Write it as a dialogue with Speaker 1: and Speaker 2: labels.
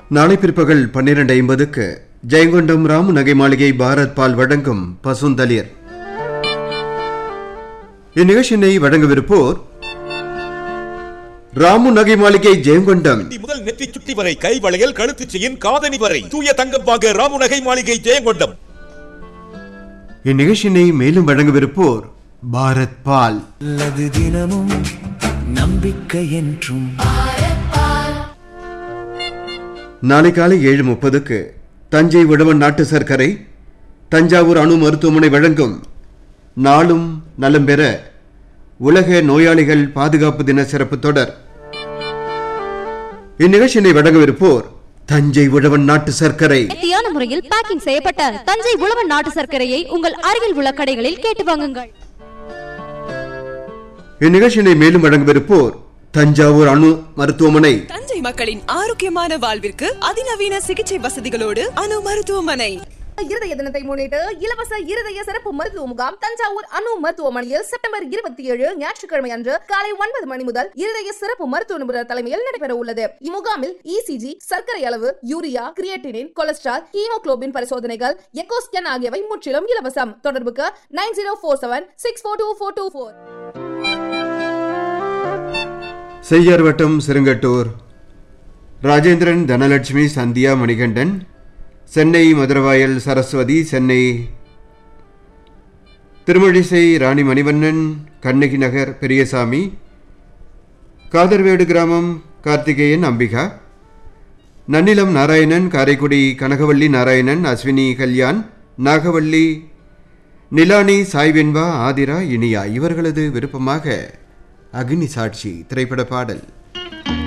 Speaker 1: நாளை பிற்பகல் 12:50க்கு ஜெயங்கொண்டம் ராமு நகை மாளிகை பாரத் பால் வழங்கும் பசுந்தளிர். இந்நிகழ்ச்சியினை வழங்கவிருப்போர் ராமு நகை மாளிகை ஜெயங்கொண்டம்.
Speaker 2: முதல் நெற்றி சுட்டி வரை கை வளையல் கழுத்து செயின் காதணி வரை தூய தங்கம் வாங்க ராமு நகை மாளிகை ஜெயங்கொண்டம்.
Speaker 1: இந்நிகழ்ச்சியினை மேலும் வழங்கவிருப்போர் பாரத் பால்.
Speaker 3: தினமும் நம்பிக்கை என்றும்.
Speaker 1: நாளை காலை 7:30க்கு தஞ்சை உழவன் நாட்டு சர்க்கரை தஞ்சாவூர் அணு மருத்துவமனை வழங்கும் நாளும் நலம் பெற உலக நோயாளிகள் பாதுகாப்பு தின சிறப்பு தொடர். இந்நிகழ்ச்சியினை வழங்கவிருப்போர் தஞ்சை உழவன் நாட்டு சர்க்கரை.
Speaker 4: நேர்த்தியான முறையில் பேக்கிங் செய்யப்பட்ட தஞ்சை உழவன் நாட்டு சர்க்கரையை உங்கள் அருகில் உள்ள கடைகளில் கேட்டு வாங்குங்கள்.
Speaker 1: இந்நிகழ்ச்சியினை மேலும் வழங்கவிருப்போர் தஞ்சாவூர் அணு மருத்துவமனை.
Speaker 5: தஞ்சை மக்களின் ஆரோக்கியமான வாழ்விற்கு அதிநவீன சிகிச்சை வசதிகளோடு அணு மருத்துவமனை.
Speaker 6: இருதய தினத்தை முன்னிட்டு இலவச இருதய சிறப்பு மருத்துவ முகாம் தஞ்சாவூர் அணு மருத்துவமனையில் செப்டம்பர் 27 ஞாயிற்றுக்கிழமை அன்று காலை 9 மணி முதல் இருதய சிறப்பு மருத்துவ நிபுணர் தலைமையில் நடைபெற உள்ளது. இம்முகாமில் இசிஜி, சர்க்கரை அளவு, யூரியா, கிரியேட்டினின், கொலஸ்ட்ரால், ஹீமோகுளோபின் பரிசோதனைகள், எக்கோ ஸ்கேன் ஆகியவை முற்றிலும் இலவசம். தொடர்புக்கு 9047642424.
Speaker 1: செய்யார் வட்டம் சிறுங்கட்டூர் ராஜேந்திரன், தனலட்சுமி, சந்தியா, மணிகண்டன், சென்னை மதுரவாயல் சரஸ்வதி, சென்னை திருமழிசை ராணி மணிவண்ணன், கண்ணகி நகர் பெரியசாமி, காதர்வேடு கிராமம் கார்த்திகேயன், அம்பிகா, நன்னிலம் நாராயணன், காரைக்குடி கனகவள்ளி நாராயணன், அஸ்வினி கல்யாண், நாகவள்ளி, நிலானி, சாய்வென்பா, ஆதிரா, இனியா இவர்களது விருப்பமாக அக்னி சாட்சி திரைப்பட பாடல்.